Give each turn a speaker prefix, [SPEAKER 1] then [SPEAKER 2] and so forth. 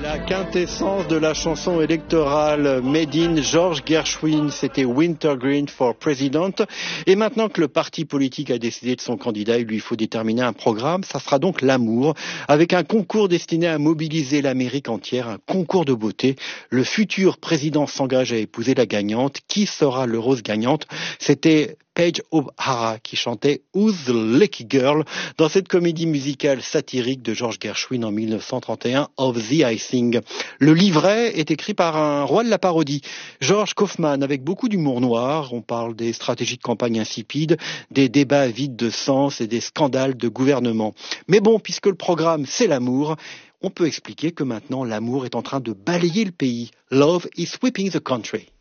[SPEAKER 1] La quintessence de la chanson électorale made in George Gershwin, c'était Wintergreen for President. Et maintenant que le parti politique a décidé de son candidat, il lui faut déterminer un programme. Ça sera donc l'amour, avec un concours destiné à mobiliser l'Amérique entière, un concours de beauté. Le futur président s'engage à épouser la gagnante. Qui sera l'heureuse gagnante? C'était Paige O'Hara qui chantait Who's the Lucky Girl dans cette comédie musicale satirique de George Gershwin en 1931, Of the Icing. Le livret est écrit par un roi de la parodie, George Kaufman, avec beaucoup d'humour noir. On parle des stratégies de campagne insipides, des débats vides de sens et des scandales de gouvernement. Mais bon, puisque le programme c'est l'amour, on peut expliquer que maintenant l'amour est en train de balayer le pays. Love is sweeping the country.